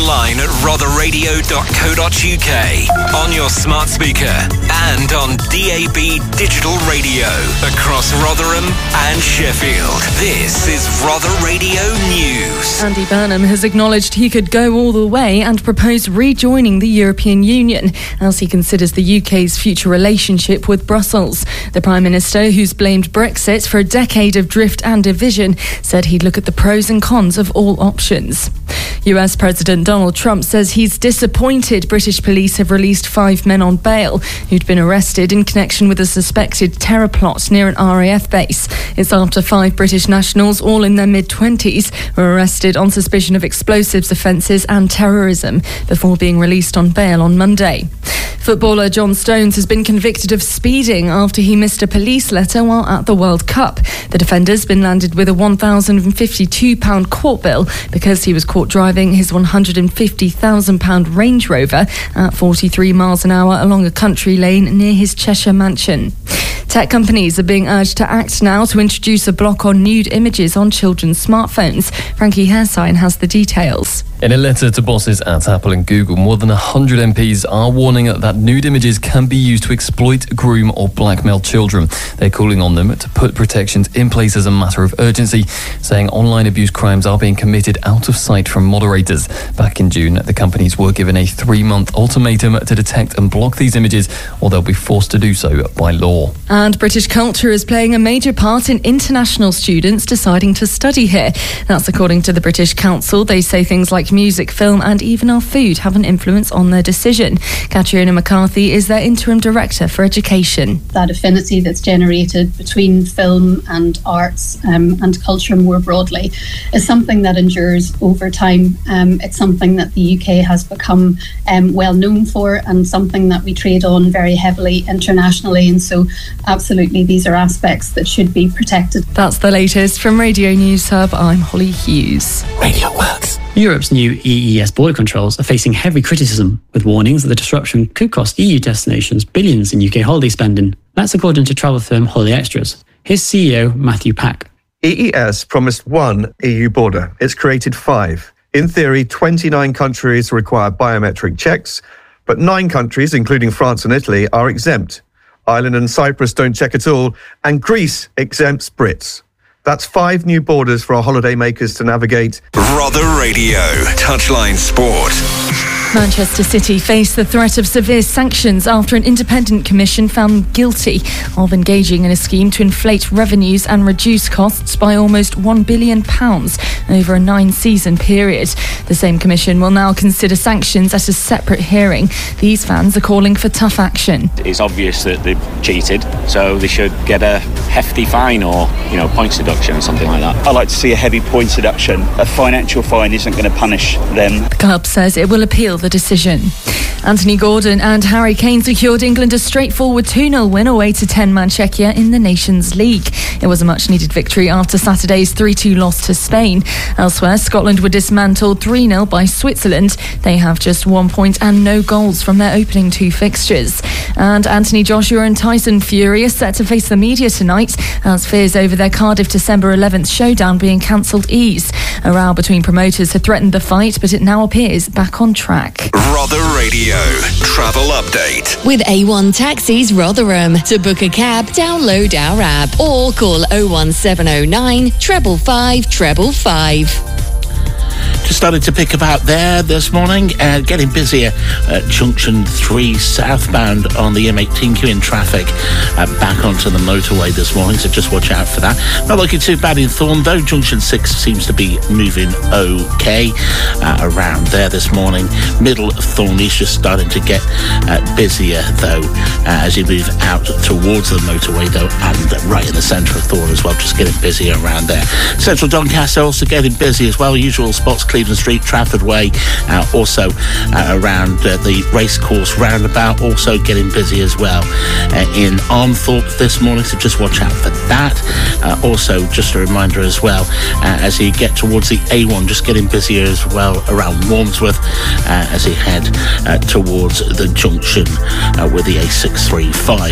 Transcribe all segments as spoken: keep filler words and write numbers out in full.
online at rother radio dot co dot uk, on your smart speaker, and on D A B digital radio across Rotherham and Sheffield. This is Rother Radio News. Andy Burnham has acknowledged he could go all the way and propose rejoining the European Union as he considers the U K's future relationship with Brussels. The Prime Minister, who's blamed Brexit for a decade of drift and division, said he'd look at the pros and cons of all options. U S President Donald Trump says he's disappointed British police have released five men on bail who'd been arrested in connection with a suspected terror plot near an R A F base. It's after five British nationals, all in their mid-twenties, were arrested on suspicion of explosives offences and terrorism before being released on bail on Monday. Footballer John Stones has been convicted of speeding after he missed a police letter while at the World Cup. The defender's been landed with a one thousand fifty-two pounds court bill because he was caught driving his one hundred fifty thousand pounds Range Rover at forty-three miles an hour along a country lane near his Cheshire mansion. Tech companies are being urged to act now to introduce a block on nude images on children's smartphones. Frankie Hairsign has the details. In a letter to bosses at Apple and Google, more than one hundred M Ps are warning that nude images can be used to exploit, groom or blackmail children. They're calling on them to put protections in place as a matter of urgency, saying online abuse crimes are being committed out of sight from moderators. Back in June, the companies were given a three-month ultimatum to detect and block these images, or they'll be forced to do so by law. And British culture is playing a major part in international students deciding to study here. That's according to the British Council. They say things like music, film and even our food have an influence on their decision. Catriona McCarthy is their Interim Director for Education. That affinity that's generated between film and arts um, and culture more broadly is something that endures over time. Um, it's something that the U K has become um, well known for and something that we trade on very heavily internationally, and so absolutely these are aspects that should be protected. That's the latest from Radio News Hub. I'm Holly Hughes. Radio Works. Europe's new E E S border controls are facing heavy criticism, with warnings that the disruption could cost E U destinations billions in U K holiday spending. That's according to travel firm Holiday Extras. Here's C E O Matthew Pack. E E S promised one E U border. It's created five. In theory, twenty-nine countries require biometric checks, but nine countries, including France and Italy, are exempt. Ireland and Cyprus don't check at all, and Greece exempts Brits. That's five new borders for our holidaymakers to navigate. Rother Radio, Touchline Sport. Manchester City face the threat of severe sanctions after an independent commission found them guilty of engaging in a scheme to inflate revenues and reduce costs by almost one billion pounds over a nine-season period. The same commission will now consider sanctions at a separate hearing. These fans are calling for tough action. It's obvious that they've cheated, so they should get a hefty fine or, you know, points deduction or something like that. I'd like to see a heavy points deduction. A financial fine isn't going to punish them. The club says it will appeal the decision. Anthony Gordon and Harry Kane secured England a straightforward two nil win away to ten-man Czechia in the Nations League. It was a much-needed victory after Saturday's three two loss to Spain. Elsewhere, Scotland were dismantled three nil by Switzerland. They have just one point and no goals from their opening two fixtures. And Anthony Joshua and Tyson Fury are set to face the media tonight as fears over their Cardiff December eleventh showdown being cancelled ease. A row between promoters had threatened the fight, but it now appears back on track. Rother Radio Travel Update. With A one Taxis Rotherham. To book a cab, download our app or call oh one seven oh nine, five five five five five. Just started to pick up out there this morning, uh, getting busier at Junction three southbound on the M eighteen queue in traffic, uh, back onto the motorway this morning, so just watch out for that. Not looking too bad in Thorn though. Junction six seems to be moving okay uh, around there this morning. Middle of Thorn is just starting to get uh, busier though uh, as you move out towards the motorway though, and right in the centre of Thorn as well, just getting busier around there. Central Doncaster also getting busy as well. Usual spots, Cleveland Street, Trafford Way, uh, also uh, around uh, the racecourse roundabout, also getting busy as well uh, in Armthorpe this morning, so just watch out for that. Uh, also, just a reminder as well, uh, as you get towards the A one, just getting busier as well around Warmsworth uh, as you head uh, towards the junction uh, with the A six thirty-five.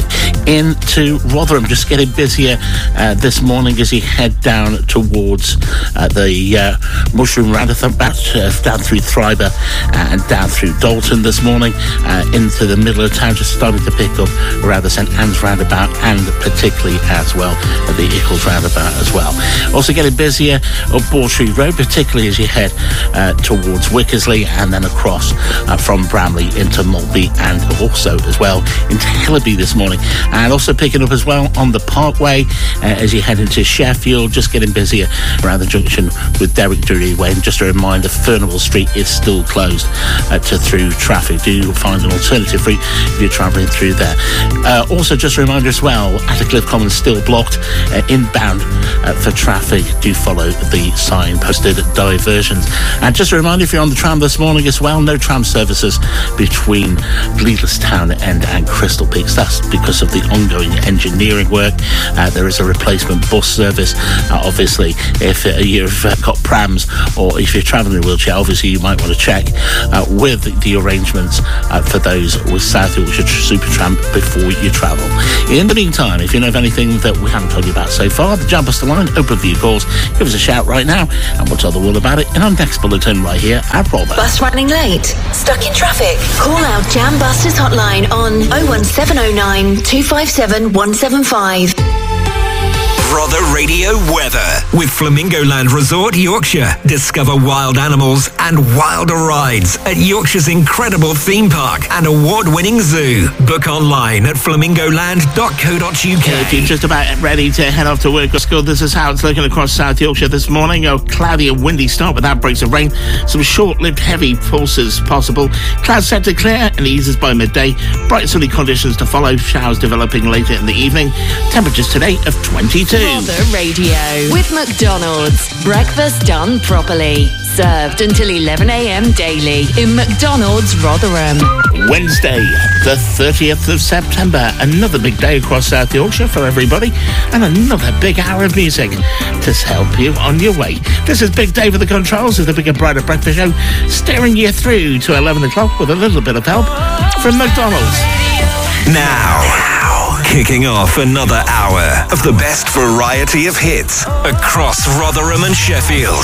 Into Rotherham, just getting busier uh, this morning as you head down towards uh, the uh, Mushroom Roundabout back uh, down through Thriber uh, and down through Dalton this morning, uh, into the middle of town, just starting to pick up around the St Anne's roundabout, and particularly as well at the Eccles roundabout as well. Also getting busier up Bawtry Road, particularly as you head uh, towards Wickersley and then across uh, from Bramley into Maltby, and also as well into Hillaby this morning, and also picking up as well on the Parkway uh, as you head into Sheffield, just getting busier around the junction with Derrick Drury Way. And just a reminder, Furnival Street is still closed uh, to through traffic. Do find an alternative route if you're travelling through there. Uh, also, just a reminder as well, Attercliffe Common still blocked uh, inbound uh, for traffic. Do follow the sign posted diversions. And just a reminder, if you're on the tram this morning as well, no tram services between Leedlestown End and Crystal Peaks. That's because of the ongoing engineering work. Uh, there is a replacement bus service. Uh, obviously, if uh, you've uh, got prams or if you're travelling in a wheelchair, obviously you might want to check uh, with the arrangements uh, for those with South Yorkshire Supertram before you travel. In the meantime, if you know of anything that we haven't told you about so far, the Jam Buster line, open for your calls. Give us a shout right now and we'll tell the world about it in our next bulletin right here at Rother. Bus running late? Stuck in traffic? Call our Jam Busters hotline on oh one seven oh nine, two five seven, one seven five. Rother Radio Weather with Flamingo Land Resort, Yorkshire. Discover wild animals and wilder rides at Yorkshire's incredible theme park and award-winning zoo. Book online at flamingoland dot co dot uk. If you're just about ready to head off to work or school, this is how it's looking across South Yorkshire this morning. A cloudy and windy start with outbreaks of rain. Some short-lived heavy pulses possible. Clouds set to clear and eases by midday. Bright sunny conditions to follow. Showers developing later in the evening. Temperatures today of twenty-two. Rother Radio with McDonald's. Breakfast done properly. Served until eleven a.m. daily in McDonald's Rotherham. Wednesday, the thirtieth of September. Another big day across South Yorkshire for everybody, and another big hour of music to help you on your way. This is Big Dave of the Controls of the Bigger Brighter Breakfast Show, steering you through to eleven o'clock with a little bit of help from McDonald's. Now. Kicking off another hour of the best variety of hits across Rotherham and Sheffield.